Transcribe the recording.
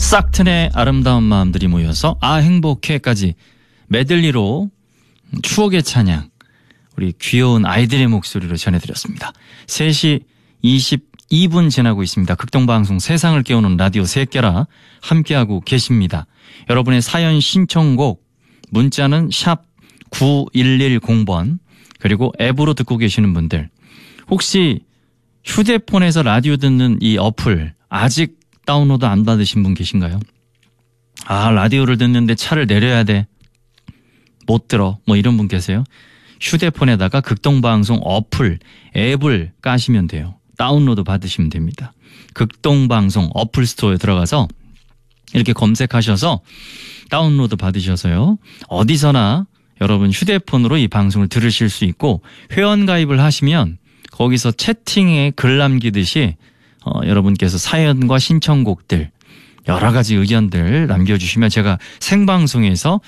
싹튼의 아름다운 마음들이 모여서 아 행복해까지 메들리로 추억의 찬양 우리 귀여운 아이들의 목소리로 전해드렸습니다. 3시 22분 지나고 있습니다. 극동방송 세상을 깨우는 라디오 새끼라 함께하고 계십니다. 여러분의 사연 신청곡 문자는 샵 9110번 그리고 앱으로 듣고 계시는 분들 혹시 휴대폰에서 라디오 듣는 이 어플 아직 다운로드 안 받으신 분 계신가요? 아 라디오를 듣는데 차를 내려야 돼. 못 들어. 뭐 이런 분 계세요? 휴대폰에다가 극동방송 어플 앱을 까시면 돼요. 다운로드 받으시면 됩니다. 극동방송 어플 스토어에 들어가서 이렇게 검색하셔서 다운로드 받으셔서요. 어디서나 여러분 휴대폰으로 이 방송을 들으실 수 있고 회원가입을 하시면 거기서 채팅에 글 남기듯이 여러분께서 사연과 신청곡들 여러 가지 의견들 남겨주시면 제가 생방송에서